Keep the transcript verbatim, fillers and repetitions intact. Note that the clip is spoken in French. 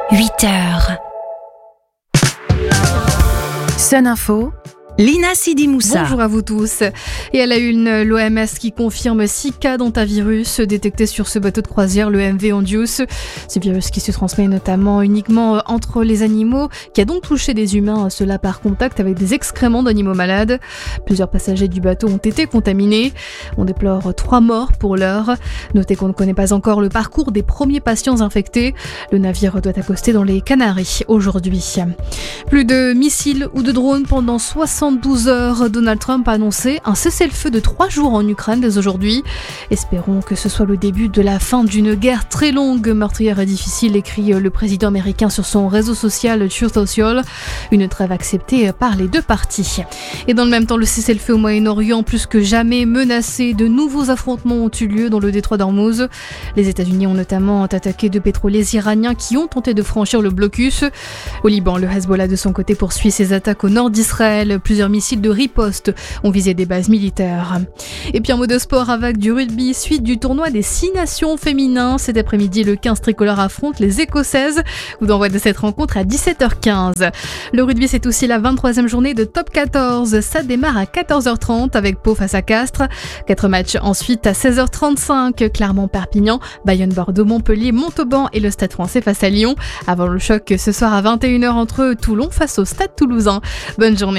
huit heures. Sun Info, Lina Sidi Moussa. Bonjour à vous tous. Et à la une, l'O M S qui confirme six cas d'hantavirus détectés sur ce bateau de croisière, le M V Ondius. Ce virus qui se transmet notamment uniquement entre les animaux, qui a donc touché des humains, cela par contact avec des excréments d'animaux malades. Plusieurs passagers du bateau ont été contaminés. On déplore trois morts pour l'heure. Notez qu'on ne connaît pas encore le parcours des premiers patients infectés. Le navire doit accoster dans les Canaries aujourd'hui. Plus de missiles ou de drones pendant soixante-douze heures. Donald Trump a annoncé un cessez-le-feu de trois jours en Ukraine dès aujourd'hui. Espérons que ce soit le début de la fin d'une guerre très longue, meurtrière et difficile, écrit le président américain sur son réseau social Truth Social. Une trêve acceptée par les deux parties. Et dans le même temps, le cessez-le-feu au Moyen-Orient, plus que jamais menacé, de nouveaux affrontements ont eu lieu dans le détroit d'Ormuz. Les États-Unis ont notamment attaqué deux pétroliers iraniens qui ont tenté de franchir le blocus. Au Liban, le Hezbollah de son côté poursuit ses attaques au nord d'Israël. Plusieurs missiles de riposte ont visé des bases militaires. Et puis en mode sport avec du rugby, suite du tournoi des six nations féminins. Cet après-midi, le quinze tricolore affronte les Écossaises. Coup d'envoi de cette rencontre à dix-sept heures quinze. Le rugby, c'est aussi la vingt-troisième journée de top quatorze. Ça démarre à quatorze heures trente avec Pau face à Castres. Quatre matchs ensuite à seize heures trente-cinq. Clermont-Perpignan, Bayonne-Bordeaux, Montpellier, Montauban et le Stade français face à Lyon. Avant le choc ce soir à vingt et une heures entre Toulon face au Stade toulousain. Bonne journée.